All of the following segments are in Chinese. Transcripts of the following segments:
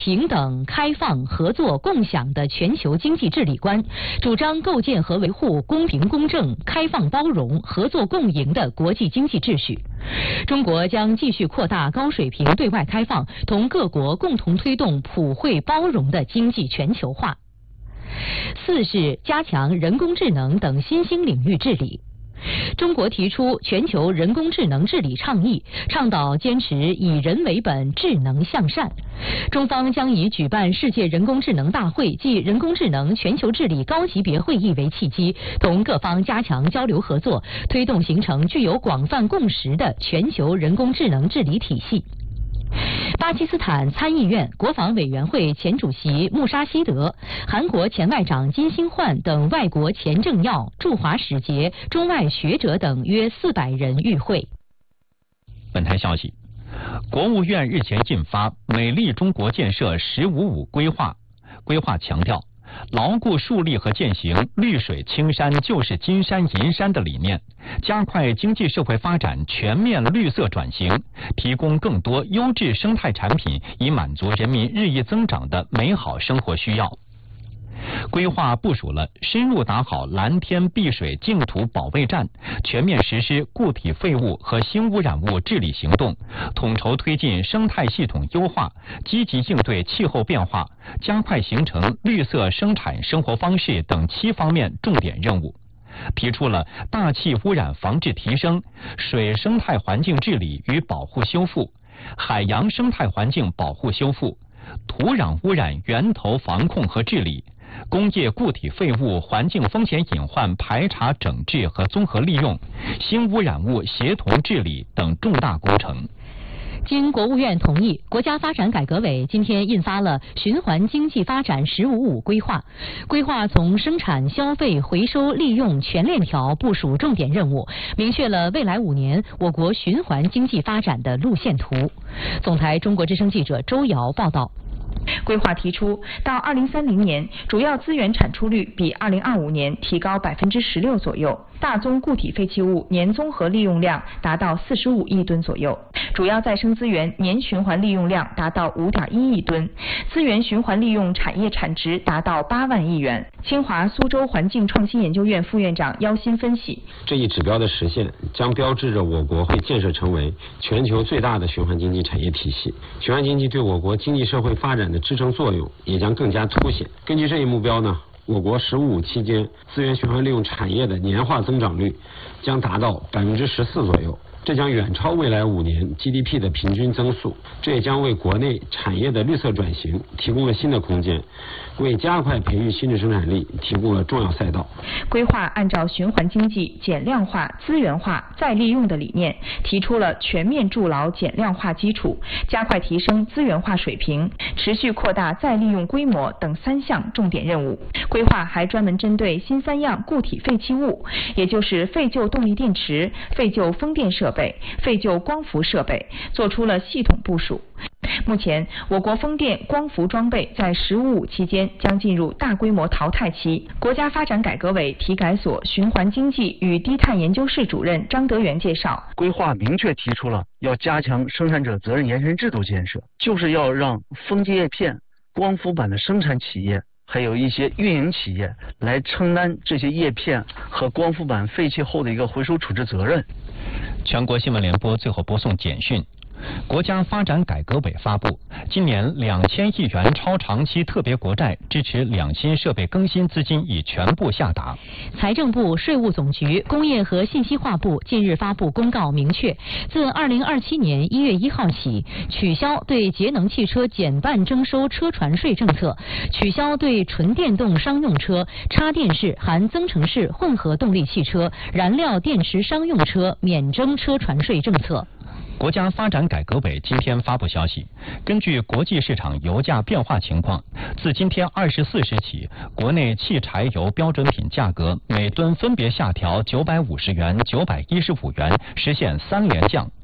平等、开放、合作、共享的全球经济治理观，主张构建和维护公平公正、开放包容、合作共赢的国际经济秩序。中国将继续扩大高水平对外开放，同各国共同推动普惠包容的经济全球化。四是加强人工智能等新兴领域治理。中国提出全球人工智能治理倡议，倡导坚持以人为本、智能向善。中方将以举办世界人工智能大会暨人工智能全球治理高级别会议为契机，同各方加强交流合作，推动形成具有广泛共识的全球人工智能治理体系。巴基斯坦参议院国防委员会前主席穆沙希德、韩国前外长金星焕等外国前政要、驻华使节、中外学者等约400人与会。 本台消息，国务院日前印发《美丽中国建设“15+5”规划》，规划强调牢固树立和践行绿水青山就是金山银山的理念，加快经济社会发展全面绿色转型，提供更多优质生态产品，以满足人民日益增长的美好生活需要。规划部署了深入打好蓝天碧水净土保卫战，全面实施固体废物和新污染物治理行动，统筹推进生态系统优化，积极应对气候变化，加快形成绿色生产生活方式等7方面重点任务。提出了大气污染防治提升、水生态环境治理与保护修复、海洋生态环境保护修复、土壤污染源头防控和治理、工业固体废物环境风险隐患排查整治和综合利用、新污染物协同治理等重大工程。 经国务院同意，国家发展改革委今天印发了循环经济发展15+5规划。规划从生产、消费、回收、利用全链条部署重点任务，明确了未来5年我国循环经济发展的路线图。总台中国之声记者周瑶报道。 规划提出，到2030年，主要资源产出率比2025年提高16%左右，大宗固体废弃物年综合利用量达到45亿吨左右，主要再生资源年循环利用量达到5.1亿吨，资源循环利用产业产值达到8万亿元。清华苏州环境创新研究院副院长姚鑫分析， 这一指标的实现，将标志着我国会建设成为全球最大的循环经济产业体系，循环经济对我国经济社会发展的支撑作用也将更加凸显。根据这一目标呢，我国15+5期间资源循环利用产业的年化增长率将达到14%左右，这将远超未来5年 GDP 的平均增速，这也将为国内产业的绿色转型提供了新的空间，为加快培育新质生产力提供了重要赛道。 规划按照循环经济减量化、资源化、再利用的理念，提出了全面筑牢减量化基础，加快提升资源化水平，持续扩大再利用规模等3项重点任务。规划还专门针对新3样固体废弃物，也就是废旧动力电池、废旧风电设备、废旧光伏设备，做出了系统部署。目前，我国风电、光伏装备在15+5期间将进入大规模淘汰期。国家发展改革委体改所循环经济与低碳研究室主任张德元介绍， 规划明确提出了要加强生产者责任延伸制度建设，就是要让风机叶片、光伏板的生产企业还有一些运营企业来承担这些叶片和光伏板废弃后的一个回收处置责任。 全国新闻联播最后播送简讯。国家发展改革委发布，今年2000亿元超长期特别国债支持两新设备更新资金已全部下达。 财政部、税务总局、工业和信息化部近日发布公告，明确自2027年1月1号起，取消对节能汽车减半征收车船税政策，取消对纯电动商用车、插电式含增程式混合动力汽车、燃料电池商用车免征车船税政策。 国家发展改革委今天发布消息，根据国际市场油价变化情况，自今天24时起，国内汽柴油标准品价格每吨分别下调950元、915元，实现3连降。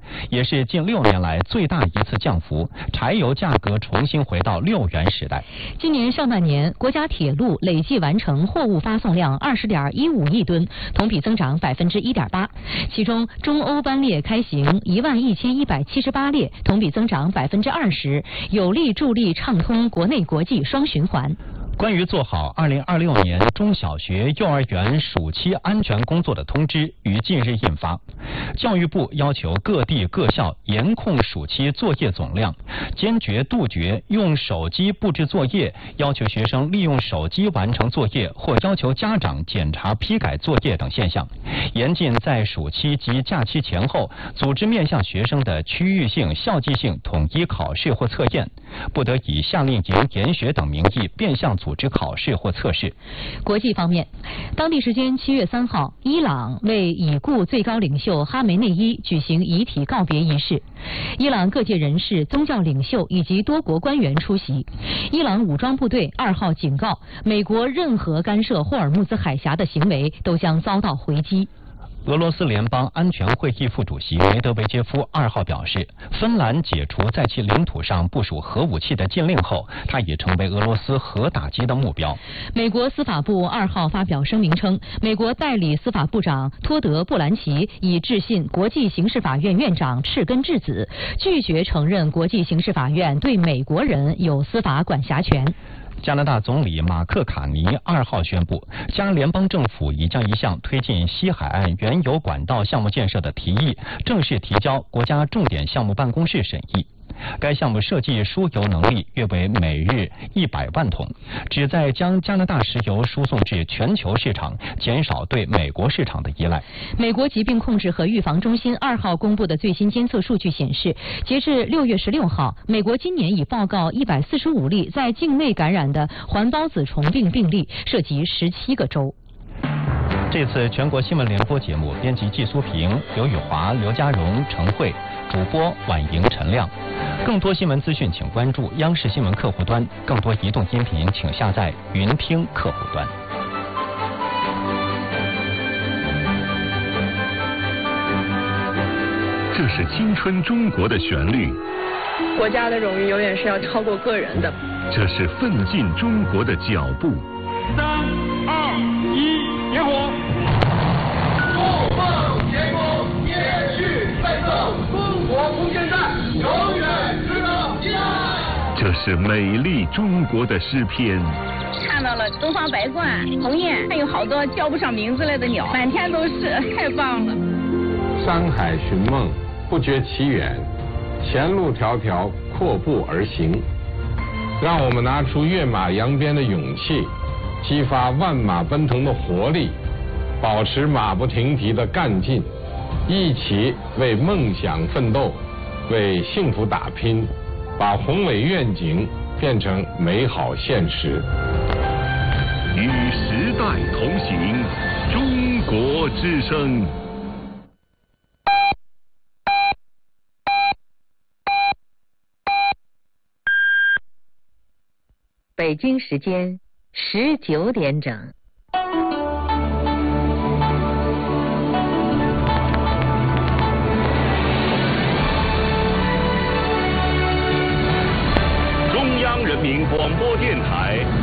也是近6年来最大一次降幅，柴油价格重新回到6元时代。 今年上半年，国家铁路累计完成货物发送量20.15亿吨，同比增长1.8%。其中，中欧班列开行11178列，同比增长20%，有力助力畅通国内国际双循环。 关于做好2026年中小学、幼儿园暑期安全工作的通知于近日印发。教育部要求各地各校严控暑期作业总量，坚决杜绝用手机布置作业，要求学生利用手机完成作业或要求家长检查批改作业等现象。严禁在暑期及假期前后组织面向学生的区域性、校际性统一考试或测验，不得以夏令营、研学等名义变相组织考试或测试。 国际方面，当地时间7月3号，伊朗为已故最高领袖哈梅内伊举行遗体告别仪式。伊朗各界人士、宗教领袖以及多国官员出席。伊朗武装部队2号警告，美国任何干涉霍尔木兹海峡的行为都将遭到回击。 俄罗斯联邦安全会议副主席梅德韦杰夫2号表示，芬兰解除在其领土上部署核武器的禁令后，它已成为俄罗斯核打击的目标。 美国司法部2号发表声明称，美国代理司法部长托德·布兰奇已致信国际刑事法院院长赤根智子，拒绝承认国际刑事法院对美国人有司法管辖权。 加拿大总理马克卡尼2号宣布，加联邦政府已将一项推进西海岸原油管道项目建设的提议正式提交国家重点项目办公室审议。该项目设计输油能力约为每日100万桶，旨在将加拿大石油输送至全球市场，减少对美国市场的依赖。 美国疾病控制和预防中心2号公布的最新监测数据显示，截至6月16号，美国今年已报告145例在境内感染的环孢子虫病病例，涉及17个州。 这次全国新闻联播节目，编辑季苏平、刘宇华、刘家荣、陈慧，主播婉莹、陈亮。更多新闻资讯，请关注央视新闻客户端；更多移动音频，请下载云听客户端。 这是青春中国的旋律， 国家的荣誉永远是要超过个人的。 这是奋进中国的脚步。 3、2、1，点火！共奉前功，接续奋斗，中国空间站永远值得期待。 这是美丽中国的诗篇。 看到了东方白鹳、鸿雁，还有好多叫不上名字来的鸟，满天都是，太棒了。 山海寻梦，不觉其远，前路迢迢，阔步而行。让我们拿出跃马扬鞭的勇气，激发万马奔腾的活力，保持马不停蹄的干劲，一起为梦想奋斗，为幸福打拼，把宏伟愿景变成美好现实。 与时代同行，中国之声。 北京时间19点整。 中央人民广播电台